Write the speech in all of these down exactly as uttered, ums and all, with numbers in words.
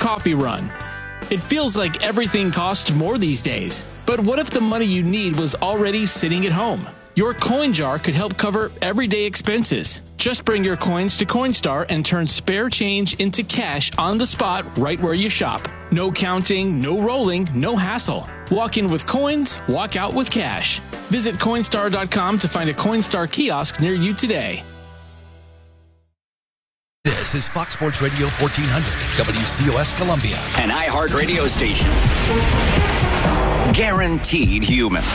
coffee run. It feels like everything costs more these days. But what if the money you need was already sitting at home? Your coin jar could help cover everyday expenses. Just bring your coins to Coinstar and turn spare change into cash on the spot right where you shop. No counting, no rolling, no hassle. Walk in with coins, walk out with cash. Visit Coinstar dot com to find a Coinstar kiosk near you today. This is Fox Sports Radio fourteen hundred, W C O S Columbia. An iHeart radio station. Guaranteed human.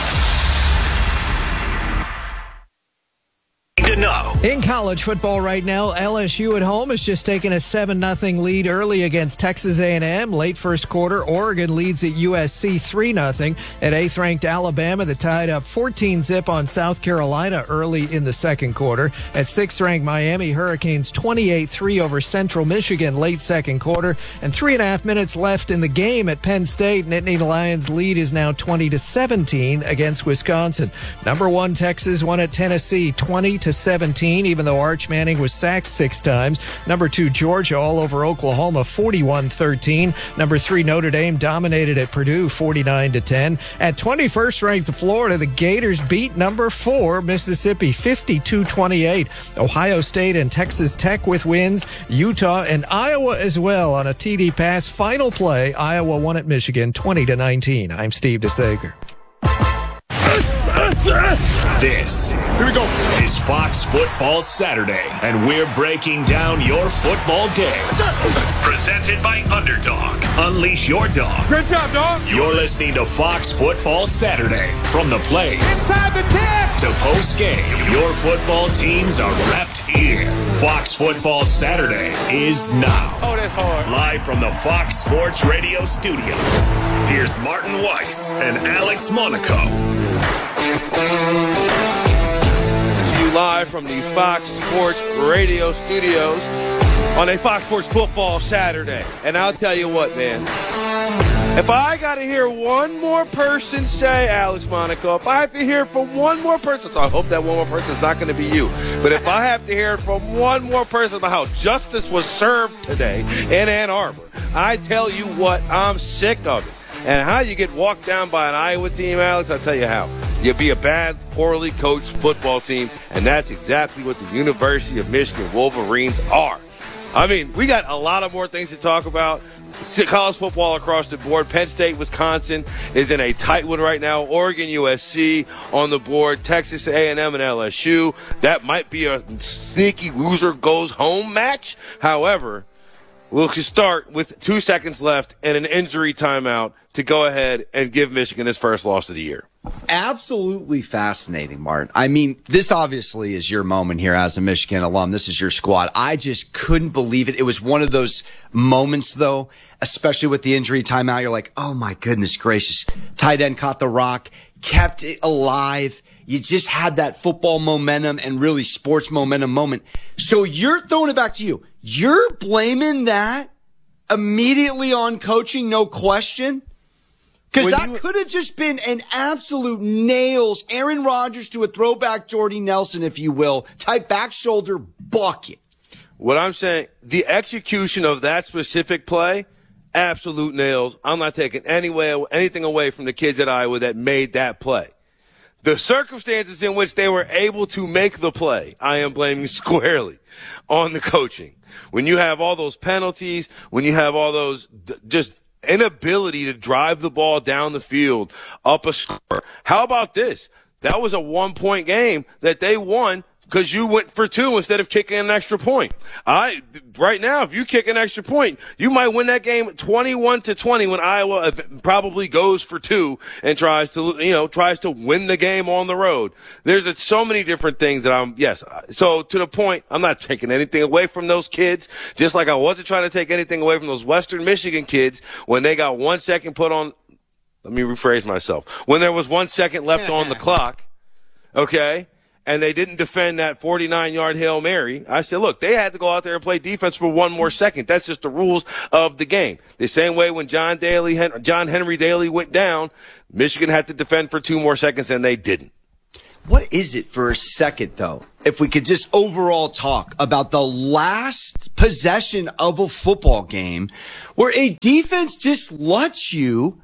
To know. In college football right now, L S U at home has just taken a seven nothing lead early against Texas A and M. Late first quarter, Oregon leads at U S C three nothing. At eighth-ranked Alabama, that tied up fourteen zip on South Carolina early in the second quarter. At sixth-ranked Miami, Hurricanes twenty-eight three over Central Michigan late second quarter. And three and a half minutes left in the game at Penn State. Nittany Lions' lead is now twenty to seventeen against Wisconsin. Number one, Texas won at Tennessee twenty to seventeen, even though Arch Manning was sacked six times. Number two, Georgia all over Oklahoma forty-one thirteen. Number three, Notre Dame dominated at Purdue forty-nine to ten. At twenty-first ranked Florida, the Gators beat number four, Mississippi fifty-two twenty-eight. Ohio State and Texas Tech with wins. Utah and Iowa as well on a T D pass. Final play, Iowa won at Michigan twenty to nineteen. I'm Steve DeSager. This Here we go. is Fox Football Saturday, and we're breaking down your football day. Presented by Underdog. Unleash your dog. Great job, dog. You're listening to Fox Football Saturday. From the plays Inside the ten. to post-game, your football teams are wrapped here. Fox Football Saturday is now. Oh, that's hard. Live from the Fox Sports Radio studios, here's Martin Weiss and Alex Monaco. To you live from the Fox Sports Radio studios on a Fox Sports Football Saturday. And I'll tell you what, man. If I got to hear one more person say, Alex Monaco, if I have to hear from one more person, so I hope that one more person is not going to be you, but if I have to hear from one more person about how justice was served today in Ann Arbor, I tell you what, I'm sick of it. And how you get walked down by an Iowa team, Alex, I'll tell you how. You'll be a bad, poorly coached football team, and that's exactly what the University of Michigan Wolverines are. I mean, we got a lot of more things to talk about. College football across the board. Penn State, Wisconsin is in a tight one right now. Oregon, U S C on the board. Texas A and M and L S U. That might be a sneaky loser goes home match. However, we'll start with two seconds left and an injury timeout to go ahead and give Michigan its first loss of the year. Absolutely fascinating, Martin. I mean, this obviously is your moment here as a Michigan alum. This is your squad. I just couldn't believe it. It was one of those moments, though, especially with the injury timeout. You're like, oh, my goodness gracious. Tight end caught the rock, kept it alive. You just had that football momentum and really sports momentum moment. So you're throwing it back to you. You're blaming that immediately on coaching, no question? Because that could have just been an absolute nails, Aaron Rodgers to a throwback Jordy Nelson, if you will, type back shoulder bucket. What I'm saying, the execution of that specific play, absolute nails. I'm not taking any way, anything away from the kids at Iowa that made that play. The circumstances in which they were able to make the play, I am blaming squarely on the coaching. When you have all those penalties, when you have all those just inability to drive the ball down the field, up a score. How about this? That was a one-point game that they won because you went for two instead of kicking an extra point. I right now, if you kick an extra point, you might win that game twenty-one to twenty when Iowa probably goes for two and tries to, you know, tries to win the game on the road. There's so many different things that I'm, yes. So to the point, I'm not taking anything away from those kids, just like I wasn't trying to take anything away from those Western Michigan kids when they got one second put on, let me rephrase myself, when there was one second left on the clock, okay? And they didn't defend that forty-nine-yard Hail Mary. I said, look, they had to go out there and play defense for one more second. That's just the rules of the game. The same way when John Daly, John Henry Daly went down, Michigan had to defend for two more seconds, and they didn't. What is it for a second, though? if we could just overall talk about the last possession of a football game where a defense just lets you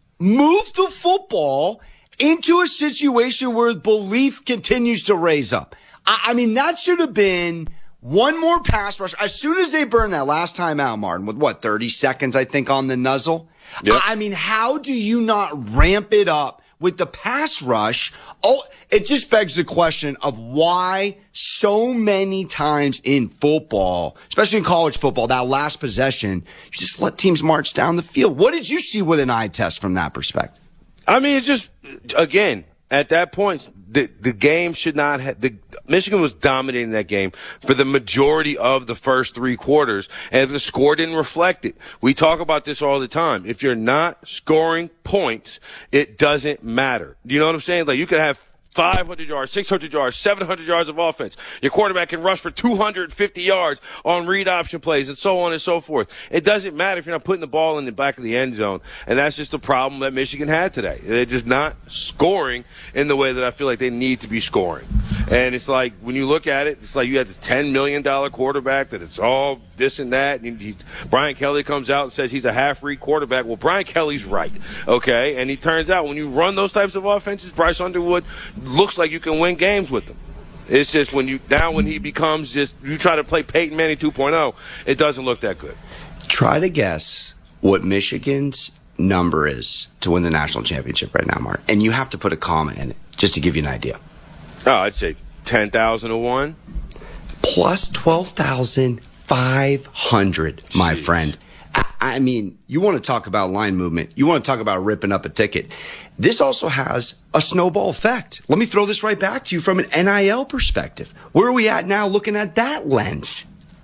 move the football into a situation where belief continues to raise up. I, I mean, that should have been one more pass rush. As soon as they burned that last time out, Martin, with what, thirty seconds, I think, on the nuzzle. Yep. I, I mean, how do you not ramp it up with the pass rush? Oh, it just begs the question of why so many times in football, especially in college football, that last possession, you just let teams march down the field. What did you see with an eye test from that perspective? I mean, it's just, again, at that point, the the game should not have, the Michigan was dominating that game for the majority of the first three quarters, and the score didn't reflect it. We talk about this all the time. If you're not scoring points, it doesn't matter. You know what I'm saying? Like, you could have five hundred yards, six hundred yards, seven hundred yards of offense. Your quarterback can rush for two hundred fifty yards on read option plays and so on and so forth. It doesn't matter if you're not putting the ball in the back of the end zone. And that's just the problem that Michigan had today. They're just not scoring in the way that I feel like they need to be scoring. And it's like, when you look at it, it's like you have this ten million dollars quarterback that it's all this and that. And he, Brian Kelly comes out and says he's a half-read quarterback. Well, Brian Kelly's right, okay? And he turns out when you run those types of offenses, Bryce Underwood looks like you can win games with them. It's just when you now when he becomes just, you try to play Peyton Manning two point oh, it doesn't look that good. Try to guess what Michigan's number is to win the national championship right now, Mark. And you have to put a comma in it just to give you an idea. Oh, I'd say ten thousand to one. Plus twelve thousand five hundred, my Jeez. friend. I, I mean, you want to talk about line movement. You want to talk about ripping up a ticket. This also has a snowball effect. Let me throw this right back to you from an N I L perspective. Where are we at now looking at that lens?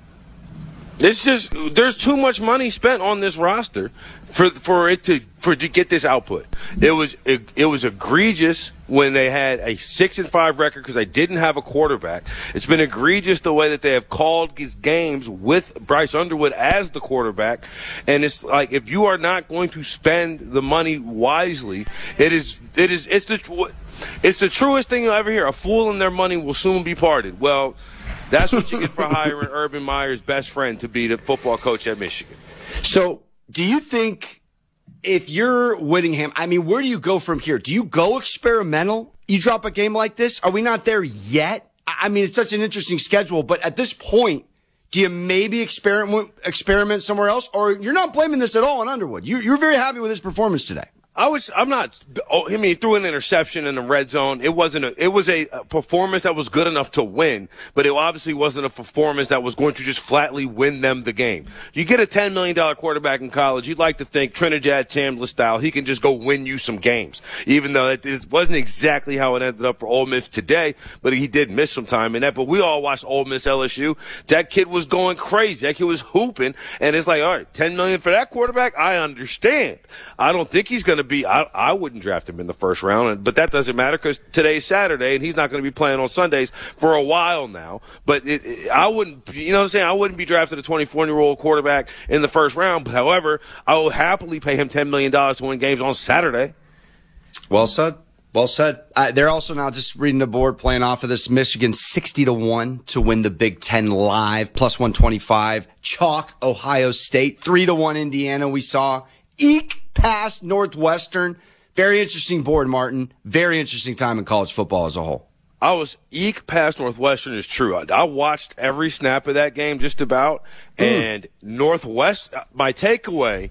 It's just, there's too much money spent on this roster for for it to for to get this output. It was it, it was egregious when they had a six and five record because they didn't have a quarterback. It's been egregious the way that they have called these games with Bryce Underwood as the quarterback. And it's like, if you are not going to spend the money wisely, it is it is it's the it's the truest thing you'll ever hear. A fool and their money will soon be parted. Well, that's what you get for hiring Urban Meyer's best friend to be the football coach at Michigan. So, do you think if you're Whittingham, I mean, where do you go from here? Do you go experimental? You drop a game like this? Are we not there yet? I mean, it's such an interesting schedule, but at this point, do you maybe experiment experiment somewhere else? Or you're not blaming this at all on Underwood? You, you're very happy with his performance today. I was, I'm not, oh, I mean, he threw an interception in the red zone. It wasn't a, it was a performance that was good enough to win, but it obviously wasn't a performance that was going to just flatly win them the game. You get a ten million dollars quarterback in college, you'd like to think Trinidad Chambliss style, he can just go win you some games, even though it, it wasn't exactly how it ended up for Ole Miss today, but he did miss some time in that. But we all watched Ole Miss L S U. That kid was going crazy. That kid was hooping, and it's like, all right, ten million dollars for that quarterback? I understand. I don't think he's going to be, I, I wouldn't draft him in the first round, but that doesn't matter because today's Saturday and he's not going to be playing on Sundays for a while now. But it, it, I wouldn't, you know what I'm saying? I wouldn't be drafting a twenty-four-year-old quarterback in the first round. But however, I will happily pay him ten million dollars to win games on Saturday. Well said. Well said. Uh, they're also now just reading the board, playing off of this. Michigan sixty to one to win the Big Ten live, plus one twenty-five. Chalk Ohio State, three to one Indiana. We saw eke past Northwestern. Very interesting board, Martin. Very interesting time in college football as a whole. I was eke past Northwestern is true. I, I watched every snap of that game just about, mm. and Northwest. My takeaway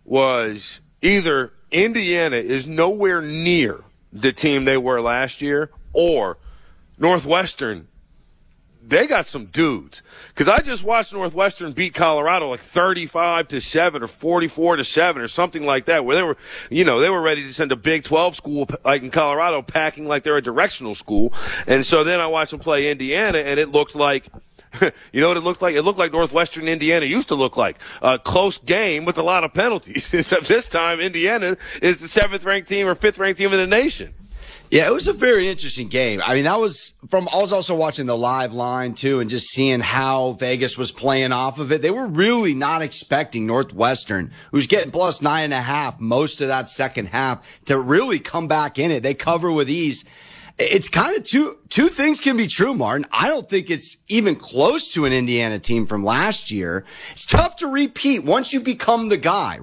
was either Indiana is nowhere near the team they were last year, or Northwestern, they got some dudes. Because I just watched Northwestern beat Colorado like thirty-five to seven or forty-four to seven or something like that, where they were, you know, they were ready to send a Big twelve school like in Colorado packing like they're a directional school. And so then I watched them play Indiana, and it looked like, you know what it looked like? It looked like Northwestern Indiana used to look like. A close game with a lot of penalties. Except this time, Indiana is the seventh-ranked team or fifth-ranked team in the nation. Yeah, it was a very interesting game. I mean, that was from, I was also watching the live line too and just seeing how Vegas was playing off of it. They were really not expecting Northwestern, who's getting plus nine and a half most of that second half, to really come back in it. They cover with ease. it's kind of two two things can be true, Martin. I don't think it's even close to an Indiana team from last year. It's tough to repeat once you become the guy,